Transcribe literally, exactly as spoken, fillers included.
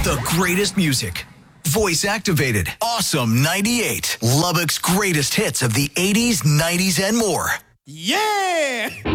The greatest music. Voice activated. Awesome ninety-eight. Lubbock's greatest hits of the eighties, nineties, and more. Yeah!